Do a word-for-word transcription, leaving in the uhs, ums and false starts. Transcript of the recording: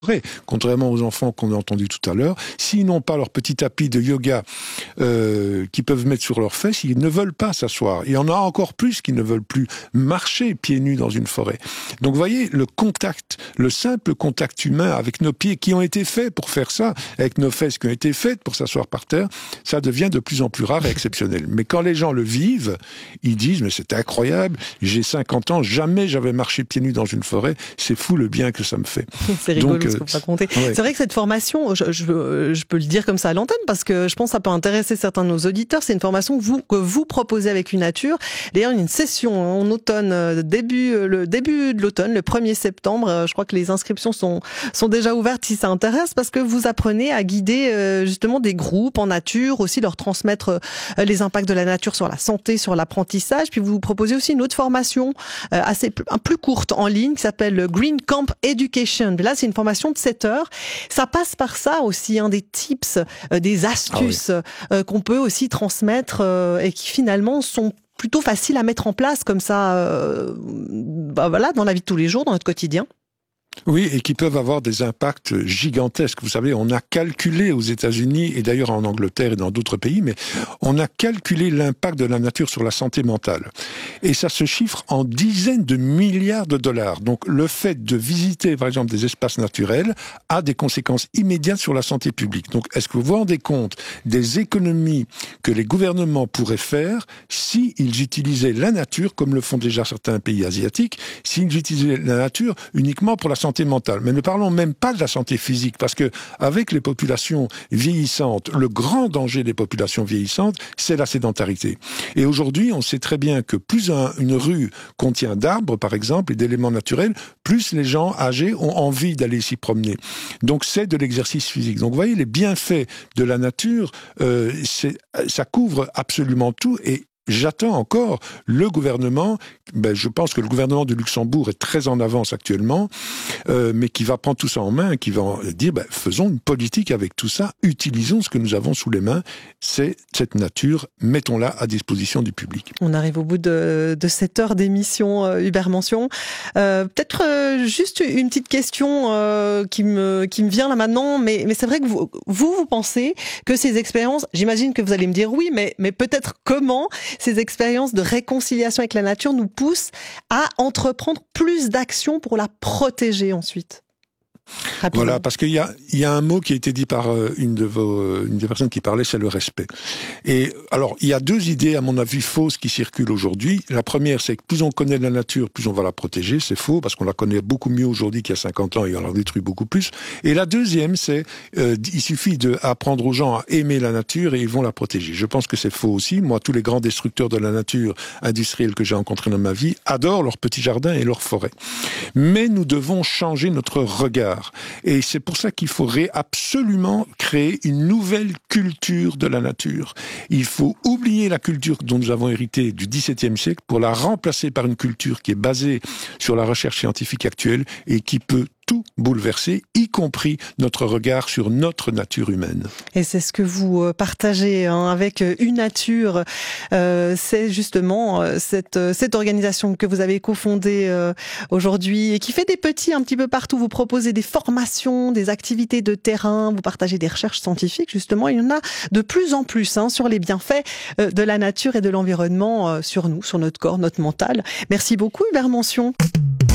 contrairement aux enfants qu'on a entendus tout à l'heure. S'ils n'ont pas leur petit tapis de yoga euh, qu'ils peuvent mettre sur leurs fesses, ils ne veulent pas s'asseoir. Il y en a encore plus qui ne veulent plus marcher pieds nus dans une forêt. Donc vous voyez, le contact, le simple contact humain avec nos pieds qui ont été faits pour faire ça, avec nos fesses qui ont été faites pour s'asseoir par terre, ça devient de plus en plus rare et exceptionnel. Mais quand les gens le vivent, ils disent « mais c'est incroyable, j'ai cinquante ans, jamais j'avais marché pieds nus dans une forêt, c'est fou le bien que ça me fait ». C'est rigolo. Donc, ce qu'on raconter. Ouais. C'est vrai que cette formation, je, je, je peux le dire comme ça à l'antenne, parce que je pense que ça peut intéresser certains de nos auditeurs. C'est une formation que vous, que vous proposez avec Unature. D'ailleurs, une session en automne, début, le début de l'automne, le premier septembre. Je crois que les inscriptions sont, sont déjà ouvertes si ça intéresse, parce que vous apprenez à guider justement des groupes en nature, aussi leur transmettre les impacts de la nature sur la santé, sur l'apprentissage. Puis vous proposez aussi une autre formation assez plus courte en ligne qui s'appelle Green Camp Education. Là, c'est une formation de sept heures. Ça passe par ça aussi, hein, des tips, euh, des astuces ah oui. euh, qu'on peut aussi transmettre euh, et qui finalement sont plutôt faciles à mettre en place comme ça, euh, bah voilà, dans la vie de tous les jours, dans notre quotidien. Oui, et qui peuvent avoir des impacts gigantesques. Vous savez, on a calculé aux États-Unis, et d'ailleurs en Angleterre et dans d'autres pays, mais on a calculé l'impact de la nature sur la santé mentale. Et ça se chiffre en dizaines de milliards de dollars. Donc le fait de visiter, par exemple, des espaces naturels a des conséquences immédiates sur la santé publique. Donc est-ce que vous vous rendez compte des économies que les gouvernements pourraient faire s'ils utilisaient la nature, comme le font déjà certains pays asiatiques, s'ils utilisaient la nature uniquement pour la santé mentale. Mais ne parlons même pas de la santé physique, parce que avec les populations vieillissantes, le grand danger des populations vieillissantes, c'est la sédentarité. Et aujourd'hui, on sait très bien que plus un, une rue contient d'arbres, par exemple, et d'éléments naturels, plus les gens âgés ont envie d'aller s'y promener. Donc c'est de l'exercice physique. Donc vous voyez, les bienfaits de la nature, euh, c'est, ça couvre absolument tout, et j'attends encore le gouvernement, ben je pense que le gouvernement de Luxembourg est très en avance actuellement, euh, mais qui va prendre tout ça en main, qui va dire ben, faisons une politique avec tout ça, utilisons ce que nous avons sous les mains, c'est cette nature, mettons-la à disposition du public. On arrive au bout de, de cette heure d'émission, euh, Hubert Mention. Euh, peut-être euh, juste une petite question euh, qui, me, qui me vient là maintenant, mais, mais c'est vrai que vous, vous, vous pensez que ces expériences, j'imagine que vous allez me dire oui, mais, mais peut-être comment ces expériences de réconciliation avec la nature nous poussent à entreprendre plus d'actions pour la protéger ensuite. Rapidement. Voilà, parce qu'il y a, il y a un mot qui a été dit par une de vos, une des personnes qui parlait, c'est le respect. Et alors, il y a deux idées, à mon avis, fausses qui circulent aujourd'hui. La première, c'est que plus on connaît la nature, plus on va la protéger. C'est faux, parce qu'on la connaît beaucoup mieux aujourd'hui qu'il y a cinquante ans et on la détruit beaucoup plus. Et la deuxième, c'est, euh, il suffit d'apprendre aux gens à aimer la nature et ils vont la protéger. Je pense que c'est faux aussi. Moi, tous les grands destructeurs de la nature industrielle que j'ai rencontrés dans ma vie adorent leurs petits jardins et leurs forêts. Mais nous devons changer notre regard. Et c'est pour ça qu'il faudrait absolument créer une nouvelle culture de la nature. Il faut oublier la culture dont nous avons hérité du dix-septième siècle pour la remplacer par une culture qui est basée sur la recherche scientifique actuelle et qui peut tout bouleverser, y compris notre regard sur notre nature humaine. Et c'est ce que vous partagez hein, avec Unature. Euh, c'est justement cette, cette organisation que vous avez cofondée euh, aujourd'hui et qui fait des petits un petit peu partout. Vous proposez des formations, des activités de terrain, vous partagez des recherches scientifiques. Justement, il y en a de plus en plus hein, sur les bienfaits euh, de la nature et de l'environnement euh, sur nous, sur notre corps, notre mental. Merci beaucoup Hubert Mention.